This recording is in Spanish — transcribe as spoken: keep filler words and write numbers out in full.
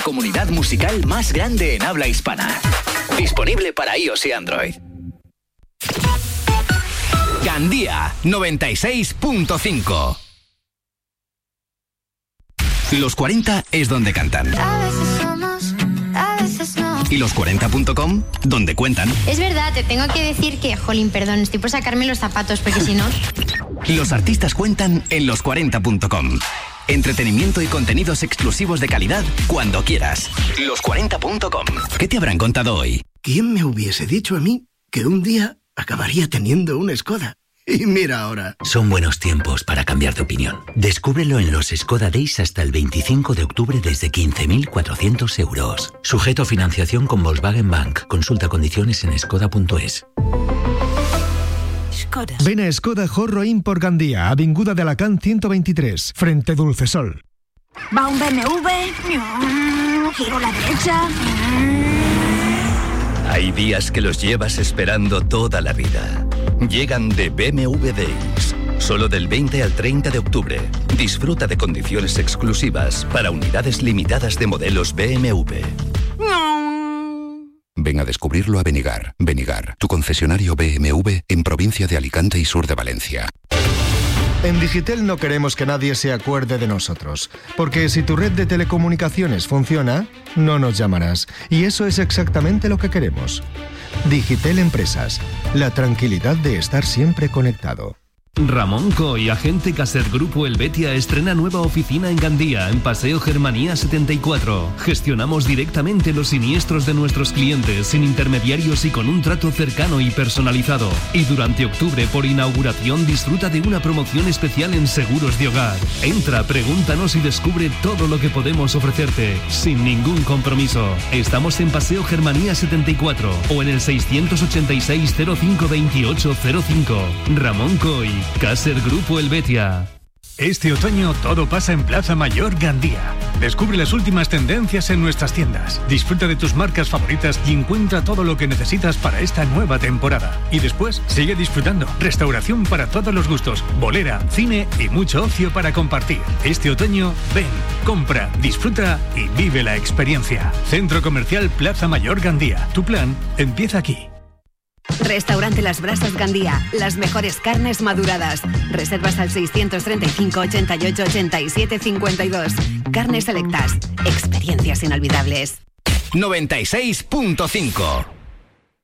comunidad musical más grande en habla hispana. Disponible para iOS y Android. Gandía noventa y seis punto cinco. Los cuarenta es donde cantan. A veces somos, a veces no. Y los cuarenta punto com, donde cuentan. Es verdad, te tengo que decir que, jolín, perdón, estoy por sacarme los zapatos, porque si no... Los artistas cuentan en los cuarenta punto com. Entretenimiento y contenidos exclusivos de calidad cuando quieras. los cuarenta punto com. ¿Qué te habrán contado hoy? ¿Quién me hubiese dicho a mí que un día acabaría teniendo una Skoda? Y mira ahora. Son buenos tiempos para cambiar de opinión. Descúbrelo en los Skoda Days hasta el veinticinco de octubre desde quince mil cuatrocientos euros. Sujeto a financiación con Volkswagen Bank. Consulta condiciones en skoda punto es. Skoda. Ven a Skoda Jorro Import Gandía, Avinguda de Alacant ciento veintitrés, frente Dulcesol. Va un B M W, giro a la derecha. Hay días que los llevas esperando toda la vida. Llegan de B M W Days. Solo del veinte al treinta de octubre. Disfruta de condiciones exclusivas para unidades limitadas de modelos B M W. Ven a descubrirlo a Benigar. Benigar, tu concesionario B M W en provincia de Alicante y sur de Valencia. En Digitel no queremos que nadie se acuerde de nosotros, porque si tu red de telecomunicaciones funciona, no nos llamarás. Y eso es exactamente lo que queremos. Digitel Empresas, la tranquilidad de estar siempre conectado. Ramón Coy, agente Caser Grupo Helvetia, estrena nueva oficina en Gandía, en Paseo Germanía setenta y cuatro. Gestionamos directamente los siniestros de nuestros clientes, sin intermediarios y con un trato cercano y personalizado. Y durante octubre, por inauguración, disfruta de una promoción especial en seguros de hogar. Entra, pregúntanos y descubre todo lo que podemos ofrecerte, sin ningún compromiso. Estamos en Paseo Germanía setenta y cuatro o en el seiscientos ochenta y seis cero cinco veintiocho cero cinco. Ramón Coy, Caser Grupo Helvetia. Este otoño todo pasa en Plaza Mayor Gandía. Descubre las últimas tendencias en nuestras tiendas. Disfruta de tus marcas favoritas y encuentra todo lo que necesitas para esta nueva temporada. Y después sigue disfrutando. Restauración para todos los gustos, bolera, cine y mucho ocio para compartir. Este otoño, ven, compra, disfruta y vive la experiencia. Centro Comercial Plaza Mayor Gandía. Tu plan empieza aquí. Restaurante Las Brasas Gandía, las mejores carnes maduradas. Reservas al seiscientos treinta y cinco, ochenta y ocho, ochenta y siete, cincuenta y dos. Carnes selectas, experiencias inolvidables. noventa y seis punto cinco.